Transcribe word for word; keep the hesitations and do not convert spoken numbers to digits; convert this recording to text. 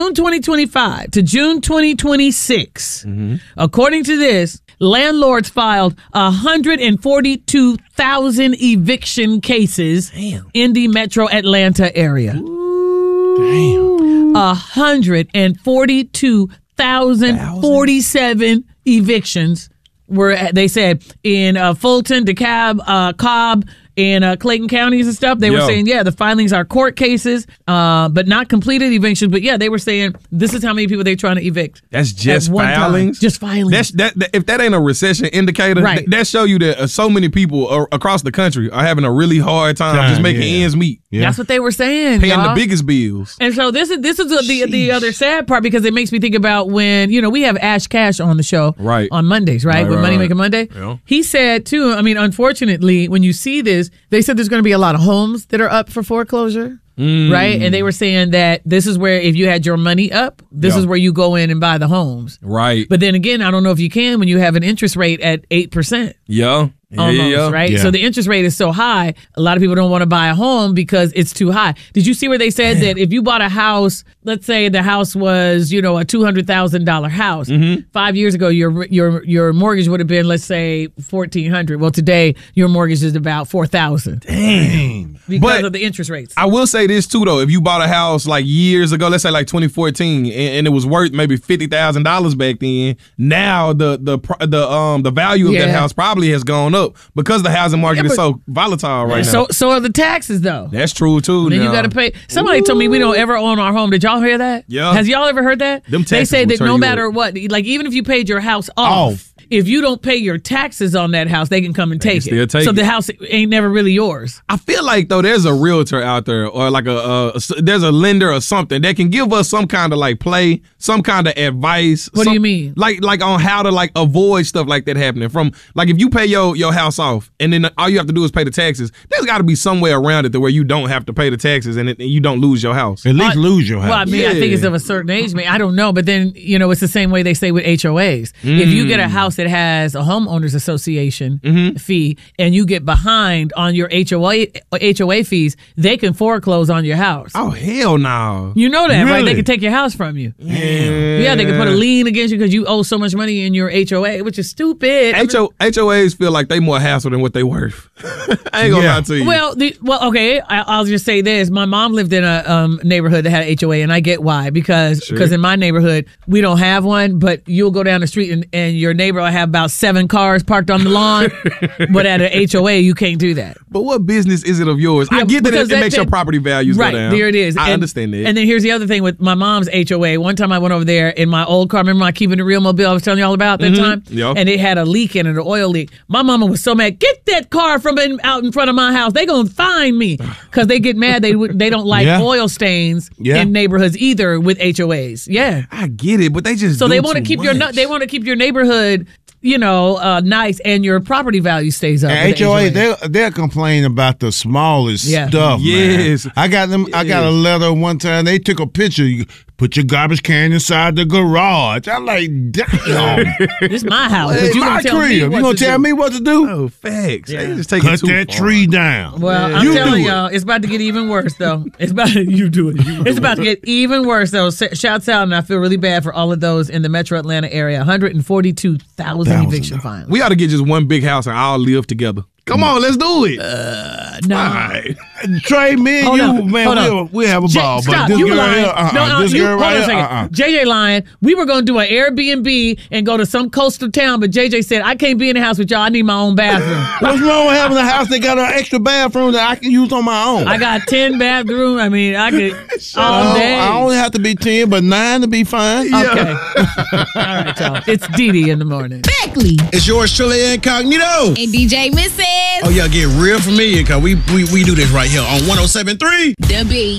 June twenty twenty-five to June twenty twenty-six, mm-hmm. according to this, landlords filed one hundred forty-two thousand eviction cases Damn. in the metro Atlanta area. Ooh. Damn. one hundred forty-two thousand forty-seven evictions were, they said, in uh, Fulton, DeKalb, uh, Cobb, in uh, Clayton counties and stuff. They Yo. were saying, yeah, the filings are court cases, uh, but not completed evictions. But yeah, they were saying this is how many people they're trying to evict. That's just filings? Time. Just filings. That's, that, that, if that ain't a recession indicator, right. th- that show you that uh, so many people are, across the country are having a really hard time, time just making yeah. ends meet. Yeah. That's what they were saying, Paying y'all. the biggest bills. And so this is this is the, the the other sad part, because it makes me think about when, you know, we have Ash Cash on the show right. on Mondays, right? right With right, Money right. Making Monday. Yeah. He said, too, I mean, unfortunately, when you see this, they said there's going to be a lot of homes that are up for foreclosure. Mm. Right? And they were saying that this is where, if you had your money up, this yeah. is where you go in and buy the homes. Right. But then again, I don't know if you can when you have an interest rate at eight percent. Yeah. Yeah, Almost, yeah, yeah. right? Yeah. So the interest rate is so high, a lot of people don't want to buy a home because it's too high. Did you see where they said that if you bought a house, let's say the house was, you know, a two hundred thousand dollars house, mm-hmm. five years ago, your your your mortgage would have been, let's say, fourteen hundred dollars. Well, today, your mortgage is about four thousand dollars. Dang. Because but of the interest rates. I will say this, too, though. If you bought a house like years ago, let's say like twenty fourteen, and, and it was worth maybe fifty thousand dollars back then, now the the the um the value of yeah. that house probably has gone up because the house housing market yeah, is so volatile right so, now. So are the taxes, though. That's true, too. Then now. you got to pay. Somebody Ooh. told me we don't ever own our home. Did y'all hear that? Yeah. Has y'all ever heard that? Them they say that no matter up. what, like even if you paid your house off, off. if you don't pay your taxes on that house, they can come and take it. Take so it. the house ain't never really yours. I feel like, though, there's a realtor out there or like a, uh, there's a lender or something that can give us some kind of like play, some kind of advice. What some, do you mean? Like like on how to like avoid stuff like that happening. From like if you pay your, your house off and then all you have to do is pay the taxes, there's got to be some way around it to where you don't have to pay the taxes and, it, and you don't lose your house. At least uh, lose your house. Well, I mean, yeah. I think it's of a certain age. I don't know. But then, you know, it's the same way they say with H O As. Mm. If you get a house that has a homeowners association mm-hmm. fee and you get behind on your H O A H O A fees, they can foreclose on your house. Oh, hell no. You know that, really? right? They can take your house from you. Yeah. Yeah, they can put a lien against you because you owe so much money in your H O A, which is stupid. H O, H O As feel like they more hassle than what they worth. I ain't gonna yeah. lie to you. Well, the, well, okay. I, I'll just say this: my mom lived in a um, neighborhood that had H O A, and I get why. Because because sure. in my neighborhood we don't have one, but you'll go down the street and, and your neighbor will have about seven cars parked on the lawn. But at an H O A, you can't do that. But what business is it of yours? Yeah, I get that it, that, it makes that, your property values right, go down. Right, there it is. I and, understand that. And then here's the other thing with my mom's H O A. One time I went over there in my old car. Remember my Keeping It Real mobile I was telling you all about that mm-hmm. time? Yep. And it had a leak in it, an oil leak. My mama was so mad. Get that car from in, out in front of my house. They gonna find me. Because they get mad. They they don't like yeah. oil stains yeah. in neighborhoods either with H O As. Yeah. I get it, but they just So do they want to too keep much. your they want to keep your neighborhood, you know, uh, nice, and your property value stays up. H O A, they they're complaining about the smallest yeah. stuff. Yes, man. I got them. Yes. I got a letter one time. They took a picture. You put your garbage can inside the garage. I'm like, damn, this is my house. Hey, but you my gonna tell crib. me you what gonna to tell do. me what to do? Oh, facts. Yeah. They just take Cut it too that far. tree down. Well, yeah. I'm you telling do y'all, it. it's about to get even worse, though. It's about you do it. You it's about it. to get even worse, though. Shouts out, and I feel really bad for all of those in the Metro Atlanta area. one hundred forty-two thousand eviction fines. We ought to get just one big house and all live together. Come on, let's do it. Uh, no. All right. Trey, me and hold you, on, man, we'll, we'll have a J- ball. Stop. But this You girl lying. here, uh-uh. No, no, this you, girl hold right on a here, second. uh-uh. J J lying. We were going to do an Airbnb and go to some coastal town, but J J said, I can't be in the house with y'all. I need my own bathroom. What's wrong with having a house that got an extra bathroom that I can use on my own? I got ten bathrooms. I mean, I could all no, day. I only have to be ten, but nine to be fine. Okay. All right, y'all. It's Dee Dee in the morning. Beckley. It's yours truly incognito. And D J Missus Oh, yeah, get real familiar because we, we, we do this right here on one oh seven point three The Beat.